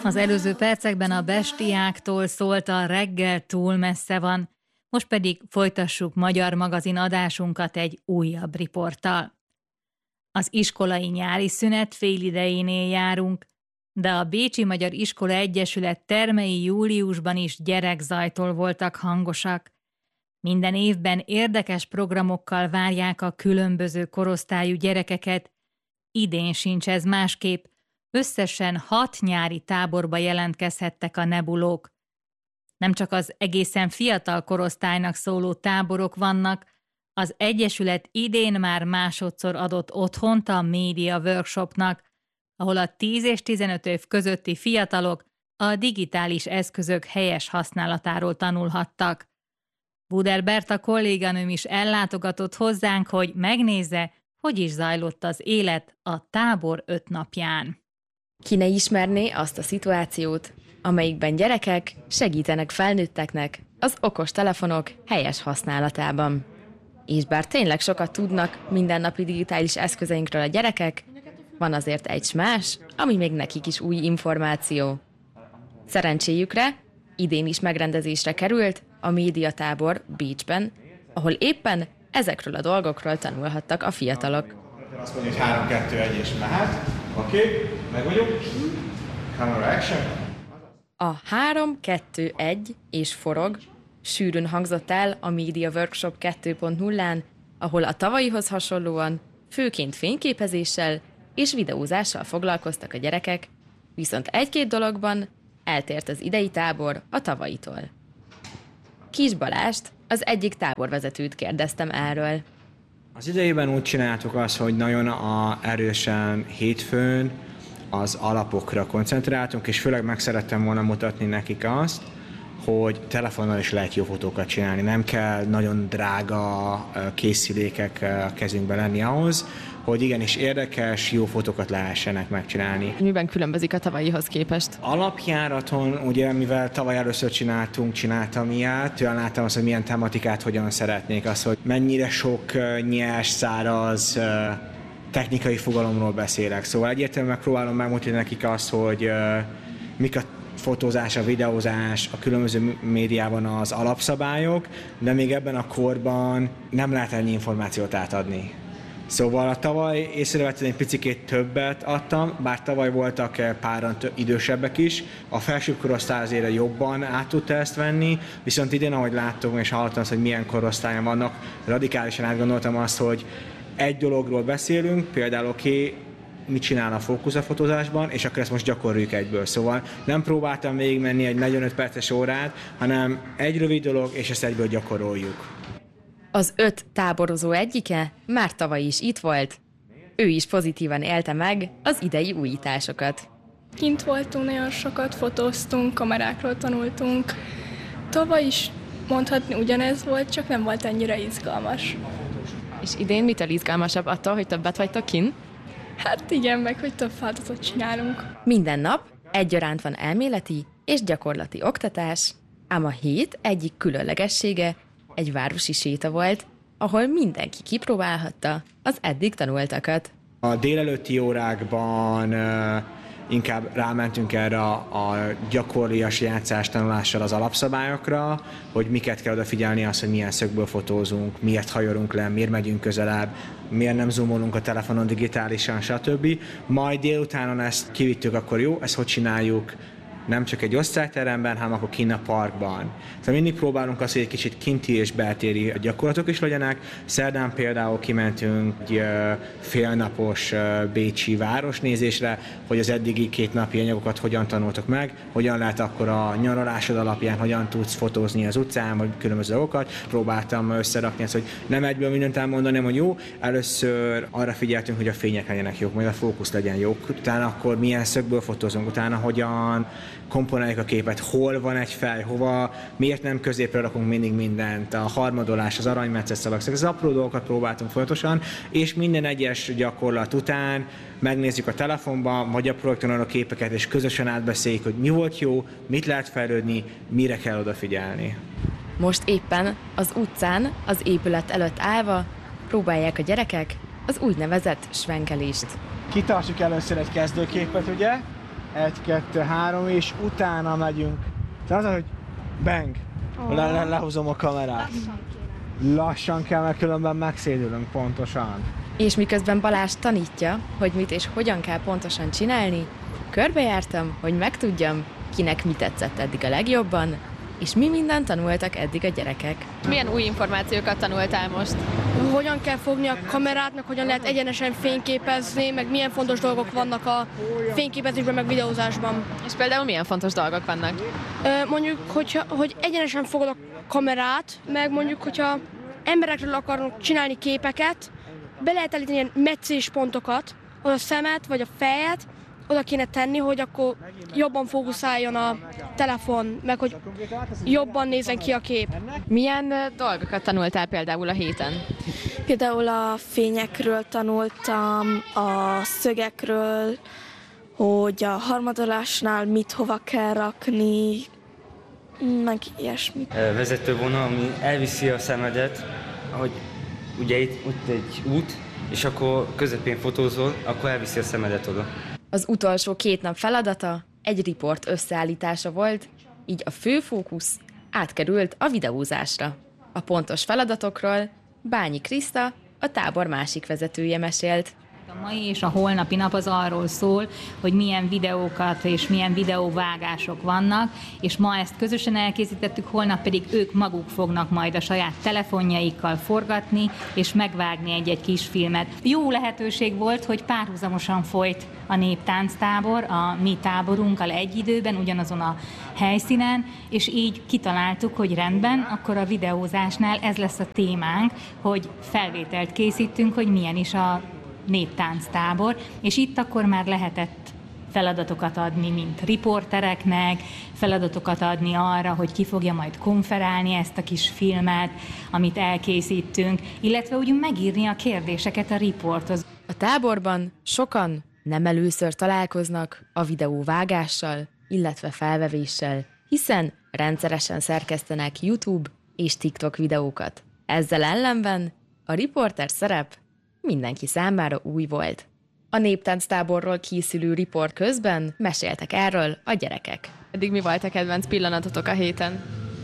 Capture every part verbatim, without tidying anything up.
Az előző percekben a bestiáktól szólt a reggel túl messze van, most pedig folytassuk Magyar Magazin adásunkat egy újabb riporttal. Az iskolai nyári szünet félidejénél járunk, de a Bécsi Magyar Iskola Egyesület termei júliusban is gyerekzajtól voltak hangosak. Minden évben érdekes programokkal várják a különböző korosztályú gyerekeket, idén sincs ez másképp. Összesen hat nyári táborba jelentkezhettek a nebulók. Nem csak az egészen fiatal korosztálynak szóló táborok vannak, az Egyesület idén már másodszor adott otthont a média workshopnak, ahol a tíz és tizenöt év közötti fiatalok a digitális eszközök helyes használatáról tanulhattak. Buder Berta kolléganőm is ellátogatott hozzánk, hogy megnézze, hogy is zajlott az élet a tábor öt napján. Ki ne ismerné azt a szituációt, amelyikben gyerekek segítenek felnőtteknek az okos telefonok helyes használatában. És bár tényleg sokat tudnak mindennapi digitális eszközeinkről a gyerekek, van azért egy s más, ami még nekik is új információ. Szerencséjükre idén is megrendezésre került a médiatábor Bécsben, ahol éppen ezekről a dolgokról tanulhattak a fiatalok. Azt mondja, hogy három kettő egy és mehet. Oké, okay, meg vagyok. Camera action. A három kettő egy és forog sűrűn hangzott el a Media Workshop kettő pont nullán, ahol a tavalyihoz hasonlóan főként fényképezéssel és videózással foglalkoztak a gyerekek, viszont egy-két dologban eltért az idei tábor a tavalyitól. Kis Balást, az egyik táborvezetőt kérdeztem erről. Az idejében úgy csináltuk azt, hogy nagyon a erősen hétfőn az alapokra koncentráltunk, és főleg meg szerettem volna mutatni nekik azt, hogy telefonnal is lehet jó fotókat csinálni. Nem kell nagyon drága készülékek a kezünkbe lenni ahhoz, hogy igenis érdekes, jó fotókat lehessenek megcsinálni. Miben különbözik a tavalyihoz képest? Alapjáraton, ugye, mivel tavaly először csináltunk, csináltam ilyet, olyan láttam azt, hogy milyen tematikát hogyan szeretnék, az, hogy mennyire sok nyers, száraz, technikai fogalomról beszélek. Szóval egyértelműen megpróbálom megmutatni nekik azt, hogy mik a fotózás, a videózás, a különböző médiában az alapszabályok, de még ebben a korban nem lehet ennyi információt átadni. Szóval a tavaly észrevettem, egy picikét többet adtam, bár tavaly voltak páran idősebbek is, a felsőbb korosztály azért jobban át tudta ezt venni, viszont idén, ahogy láttuk és hallottam azt, hogy milyen korosztályon vannak, radikálisan átgondoltam azt, hogy egy dologról beszélünk, például oké, okay, mit csinál a fókusz a fotózásban, és akkor ezt most gyakoroljuk egyből. Szóval nem próbáltam végigmenni egy negyvenöt perces órát, hanem egy rövid dolog, és ezt egyből gyakoroljuk. Az öt táborozó egyike már tavaly is itt volt. Ő is pozitívan élte meg az idei újításokat. Kint voltunk, nagyon sokat fotóztunk, kamerákról tanultunk. Tavaly is mondhatni ugyanez volt, csak nem volt ennyire izgalmas. És idén mitől izgalmasabb attól, hogy többet vagytok kint? Hát igen, meg hogy több feladatot csinálunk. Minden nap egyaránt van elméleti és gyakorlati oktatás, ám a hét egyik különlegessége egy városi séta volt, ahol mindenki kipróbálhatta az eddig tanultakat. A délelőtti órákban uh, inkább rámentünk erre a, a gyakorlias játszás tanulással az alapszabályokra, hogy miket kell odafigyelni, az, hogy milyen szögből fotózunk, miért hajolunk le, miért megyünk közelebb, miért nem zoomolunk a telefonon digitálisan, stb. Majd délutánon ezt kivittük, akkor jó, ezt hogy csináljuk, nem csak egy osztályteremben, hanem akkor kint a parkban. Tehát mindig próbálunk azt, hogy egy kicsit kinti és beltéri gyakorlatok is legyenek. Szerdán például kimentünk egy félnapos bécsi városnézésre, hogy az eddigi két napi anyagokat hogyan tanultok meg, hogyan lehet akkor a nyaralásod alapján, hogyan tudsz fotózni az utcán, vagy különböző dolgokat. Próbáltam összerakni ezt, hogy nem egyből mindent elmondani, hogy jó, először arra figyeltünk, hogy a fények legyenek jók, majd a fókusz legyen jó, utána akkor milyen szögből fotózunk, utána hogyan komponáljuk a képet, hol van egy fej, hova, miért nem középre rakunk mindig mindent, a harmadolás, az aranymetszet szavak, az apró dolgokat próbáltunk folyamatosan, és minden egyes gyakorlat után megnézzük a telefonban, vagy a projektoron a képeket, és közösen átbeszéljük, hogy mi volt jó, mit lehet fejlődni, mire kell odafigyelni. Most éppen az utcán, az épület előtt állva próbálják a gyerekek az úgynevezett svenkelést. Kitartjuk először egy kezdőképet, ugye? egy, kettő, három, és utána megyünk. Tehát az, hogy bang, le, le, lehúzom a kamerát. Lassan kell, mert különben megszédülünk pontosan. És miközben Balázs tanítja, hogy mit és hogyan kell pontosan csinálni, körbejártam, hogy megtudjam, kinek mi tetszett eddig a legjobban, és mi mindent tanultak eddig a gyerekek. Milyen új információkat tanultál most? Hogyan kell fogni a kamerát, meg hogyan lehet egyenesen fényképezni, meg milyen fontos dolgok vannak a fényképezésben, meg videózásban. És például milyen fontos dolgok vannak? Mondjuk, hogyha, hogy egyenesen fogod a kamerát, meg mondjuk, hogyha emberekről akarunk csinálni képeket, be lehet állítani ilyen meccéspontokat, hogy a szemet vagy a fejet oda kéne tenni, hogy akkor jobban fókuszáljon a telefon, meg hogy jobban nézzen ki a kép. Milyen dolgokat tanultál például a héten? Például a fényekről tanultam, a szögekről, hogy a harmadolásnál mit hova kell rakni, meg ilyesmi. Vezetővonal, ami elviszi a szemedet, ahogy ugye itt, itt egy út, és akkor közepén fotózol, akkor elviszi a szemedet oda. Az utolsó két nap feladata egy riport összeállítása volt, így a fő fókusz átkerült a videózásra. A pontos feladatokról Bányi Kriszta, a tábor másik vezetője mesélt. A mai és a holnapi nap az arról szól, hogy milyen videókat és milyen videóvágások vannak, és ma ezt közösen elkészítettük, holnap pedig ők maguk fognak majd a saját telefonjaikkal forgatni, és megvágni egy-egy kis filmet. Jó lehetőség volt, hogy párhuzamosan folyt a néptánctábor, a mi táborunkkal egy időben, ugyanazon a helyszínen, és így kitaláltuk, hogy rendben, akkor a videózásnál ez lesz a témánk, hogy felvételt készítünk, hogy milyen is a néptánctábor, és itt akkor már lehetett feladatokat adni, mint riportereknek, feladatokat adni arra, hogy ki fogja majd konferálni ezt a kis filmet, amit elkészítünk, illetve úgy megírni a kérdéseket a riporthoz. A táborban sokan nem először találkoznak a videóvágással, illetve felvevéssel, hiszen rendszeresen szerkesztenek YouTube és TikTok videókat. Ezzel ellenben a riporter szerep mindenki számára új volt. A néptánctáborról készülő riport közben meséltek erről a gyerekek. Eddig mi volt a kedvenc pillanatotok a héten?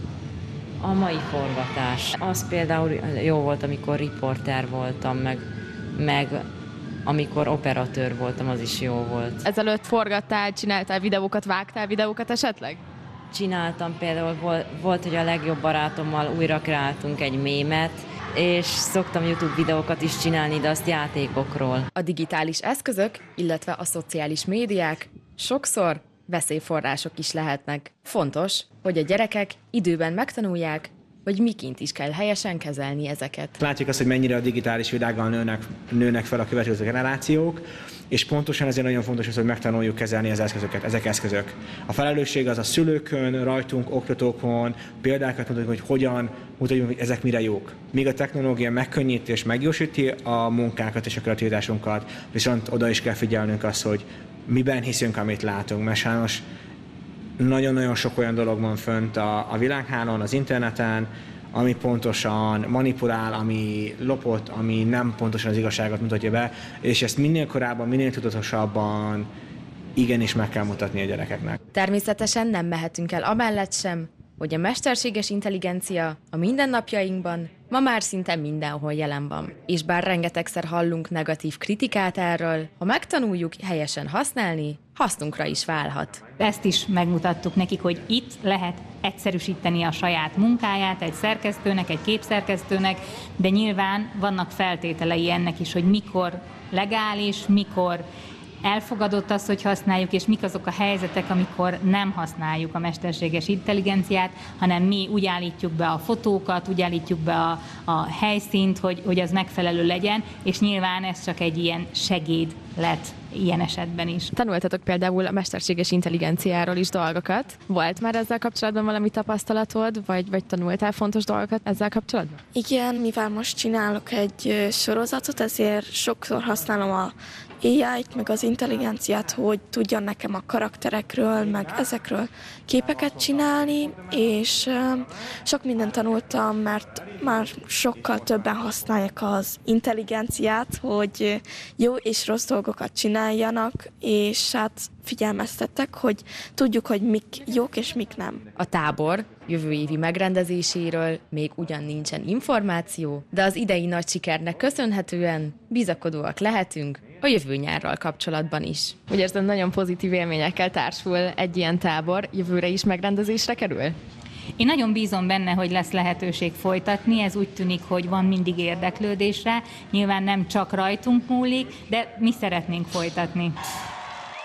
A mai forgatás. Az például jó volt, amikor riporter voltam, meg, meg amikor operatőr voltam, az is jó volt. Ezelőtt forgattál, csináltál videókat, vágtál videókat esetleg? Csináltam például, volt, volt hogy a legjobb barátommal újra kreáltunk egy mémet, és szoktam YouTube videókat is csinálni, de azt játékokról. A digitális eszközök, illetve a szociális médiák sokszor veszélyforrások is lehetnek. Fontos, hogy a gyerekek időben megtanulják, hogy miként is kell helyesen kezelni ezeket. Látjuk azt, hogy mennyire a digitális világgal nőnek, nőnek fel a következő generációk, és pontosan ezért nagyon fontos az, hogy megtanuljuk kezelni az eszközöket. Ezek eszközök. A felelősség az a szülőkön, rajtunk, oktatókon, példákat mutatjuk, hogy hogyan mutatjuk, hogy ezek mire jók. Míg a technológia megkönnyíti és meggyorsíti a munkákat és a kreativitásunkat, viszont oda is kell figyelnünk azt, hogy miben hiszünk, amit látunk, mert sajnos nagyon-nagyon sok olyan dolog van fönt a, a világhálón, az interneten, ami pontosan manipulál, ami lopott, ami nem pontosan az igazságot mutatja be, és ezt minél korábban, minél tudatosabban igenis meg kell mutatni a gyerekeknek. Természetesen nem mehetünk el amellett sem, hogy a mesterséges intelligencia a mindennapjainkban ma már szinte mindenhol jelen van. És bár rengetegszer hallunk negatív kritikát erről, ha megtanuljuk helyesen használni, hasznunkra is válhat. Ezt is megmutattuk nekik, hogy itt lehet egyszerűsíteni a saját munkáját egy szerkesztőnek, egy képszerkesztőnek, de nyilván vannak feltételei ennek is, hogy mikor legális, mikor elfogadott az, hogy használjuk, és mik azok a helyzetek, amikor nem használjuk a mesterséges intelligenciát, hanem mi úgy állítjuk be a fotókat, úgy állítjuk be a, a helyszínt, hogy, hogy az megfelelő legyen, és nyilván ez csak egy ilyen segéd lett ilyen esetben is. Tanultatok például a mesterséges intelligenciáról is dolgokat. Volt már ezzel kapcsolatban valami tapasztalatod, vagy, vagy tanultál fontos dolgokat ezzel kapcsolatban? Igen, mivel most csinálok egy sorozatot, ezért sokszor használom a á í-t, meg az intelligenciát, hogy tudjon nekem a karakterekről, meg ezekről képeket csinálni, és sok mindent tanultam, mert már sokkal többen használják az intelligenciát, hogy jó és rossz dolgokat csináljanak, és hát figyelmeztettek, hogy tudjuk, hogy mik jók és mik nem. A tábor jövő évi megrendezéséről még ugyan nincsen információ, de az idei nagy sikernek köszönhetően bizakodóak lehetünk a jövő nyárral kapcsolatban is. Úgy érzem, nagyon pozitív élményekkel társul egy ilyen tábor, jövőre is megrendezésre kerül? Én nagyon bízom benne, hogy lesz lehetőség folytatni, ez úgy tűnik, hogy van mindig érdeklődés rá, nyilván nem csak rajtunk múlik, de mi szeretnénk folytatni.